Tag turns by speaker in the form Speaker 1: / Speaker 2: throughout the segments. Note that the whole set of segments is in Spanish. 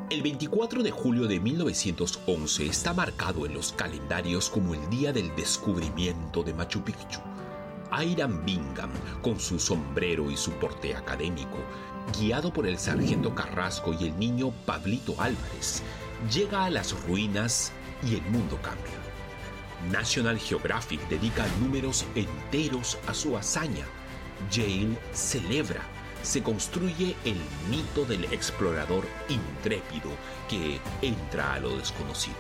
Speaker 1: El 24 de julio de 1911 está marcado en los calendarios como el día del descubrimiento de Machu Picchu. Hiram Bingham, con su sombrero y su porte académico, guiado por el sargento Carrasco y el niño Pablito Álvarez, llega a las ruinas y el mundo cambia. National Geographic dedica números enteros a su hazaña. Yale celebra. Se construye el mito del explorador intrépido que entra a lo desconocido.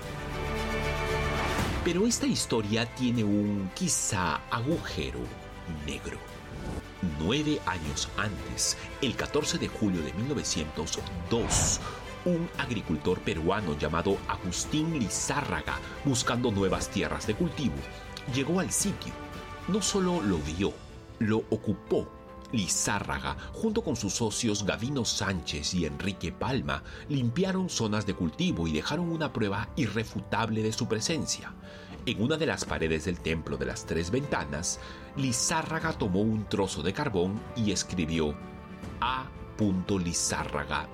Speaker 1: Pero esta historia tiene un quizá agujero negro. 9 años antes, el 14 de julio de 1902, un agricultor peruano llamado Agustín Lizárraga, buscando nuevas tierras de cultivo, llegó al sitio. No solo lo vio, lo ocupó. Lizárraga, junto con sus socios Gavino Sánchez y Enrique Palma, limpiaron zonas de cultivo y dejaron una prueba irrefutable de su presencia. En una de las paredes del Templo de las Tres Ventanas, Lizárraga tomó un trozo de carbón y escribió A. Lizárraga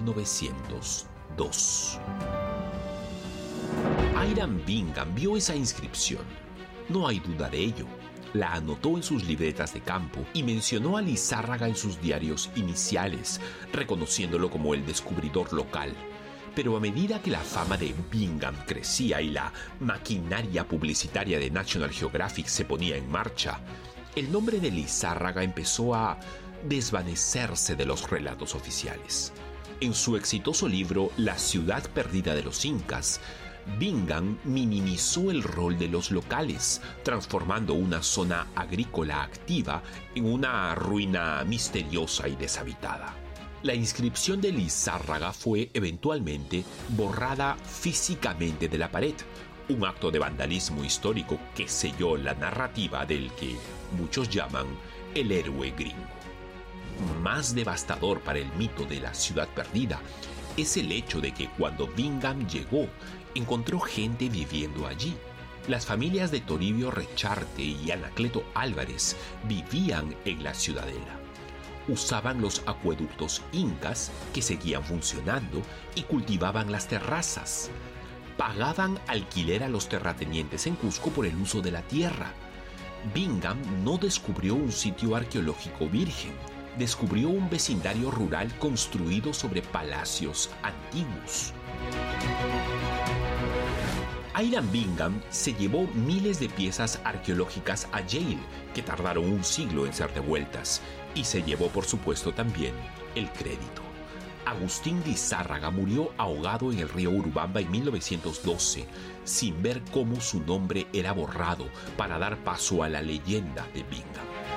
Speaker 1: 1902. Hiram Bingham vio esa inscripción. No hay duda de ello. La anotó en sus libretas de campo y mencionó a Lizárraga en sus diarios iniciales, reconociéndolo como el descubridor local. Pero a medida que la fama de Bingham crecía y la maquinaria publicitaria de National Geographic se ponía en marcha, el nombre de Lizárraga empezó a desvanecerse de los relatos oficiales. En su exitoso libro La ciudad perdida de los incas, Bingham minimizó el rol de los locales, transformando una zona agrícola activa en una ruina misteriosa y deshabitada. La inscripción de Lizárraga fue eventualmente borrada físicamente de la pared, un acto de vandalismo histórico que selló la narrativa del que muchos llaman el héroe gringo. Más devastador para el mito de la ciudad perdida es el hecho de que cuando Bingham llegó, encontró gente viviendo allí. Las familias de Toribio Recharte y Anacleto Álvarez vivían en la ciudadela. Usaban los acueductos incas que seguían funcionando y cultivaban las terrazas. Pagaban alquiler a los terratenientes en Cusco por el uso de la tierra. Bingham no descubrió un sitio arqueológico virgen. Descubrió un vecindario rural construido sobre palacios antiguos. Hiram Bingham se llevó miles de piezas arqueológicas a Yale, que tardaron un siglo en ser devueltas, y se llevó, por supuesto, también el crédito. Agustín Lizárraga murió ahogado en el río Urubamba en 1912, sin ver cómo su nombre era borrado para dar paso a la leyenda de Bingham.